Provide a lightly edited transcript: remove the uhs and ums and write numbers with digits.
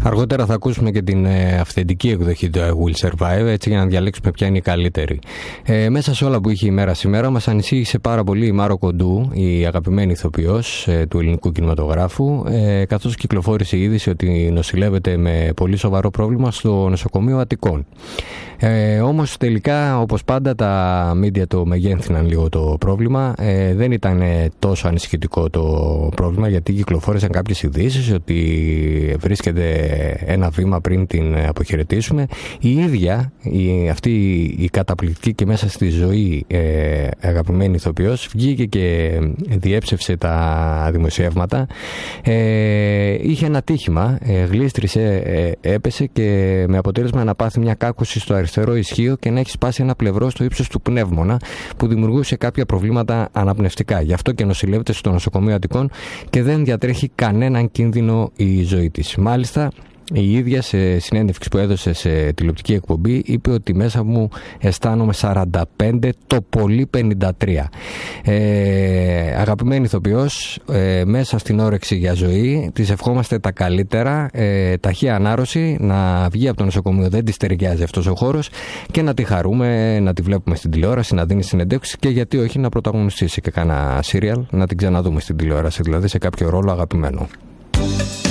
Αργότερα θα ακούσουμε και την αυθεντική εκδοχή του I Will Survive, έτσι για να διαλέξουμε ποια είναι η καλύτερη. Μέσα σε όλα που είχε η μέρα σήμερα, μας ανησύχησε πάρα πολύ η Μάρο Κοντού, η αγαπημένη ηθοποιός του ελληνικού κινηματογράφου, καθώς κυκλοφόρησε η είδηση ότι νοσηλεύεται με πολύ σοβαρό πρόβλημα στο νοσοκομείο Αττικών. Όμως τελικά, όπως πάντα, τα μίντια το μεγένθυναν λίγο το πρόβλημα. Δεν ήταν τόσο ανησυχητικό το πρόβλημα, γιατί κυκλοφόρησαν κάποιες ειδήσεις ότι βρίσκεται ένα βήμα πριν την αποχαιρετήσουμε. Η ίδια αυτή η καταπληκτική και μέσα στη ζωή αγαπημένη ηθοποιός βγήκε και διέψευσε τα δημοσιεύματα. Είχε ένα τύχημα, γλίστρισε, έπεσε και με αποτέλεσμα να πάθει μια κάκωση στο αριστερό ισχύο και να έχει σπάσει ένα πλευρό στο ύψος του πνεύμονα που δημιουργούσε κάποια προβλήματα αναπνευστικά. Γι' αυτό και νοσηλεύεται στο νοσοκομείο Αττικών και δεν διατρέχει κανέναν κίνδυνο η ζωή της. Μάλιστα, η ίδια σε συνέντευξη που έδωσε σε τηλεοπτική εκπομπή είπε ότι μέσα μου αισθάνομαι 45, το πολύ 53. Αγαπημένη ηθοποιός, μέσα στην όρεξη για ζωή, της ευχόμαστε τα καλύτερα, ταχεία ανάρρωση, να βγει από το νοσοκομείο, δεν της ταιριάζει αυτός ο χώρος και να τη χαρούμε, να τη βλέπουμε στην τηλεόραση, να δίνει συνεντεύξεις και γιατί όχι να πρωταγωνιστήσει και κάνα σύριαλ, να την ξαναδούμε στην τηλεόραση, δηλαδή σε κάποιο ρόλο αγαπημένο.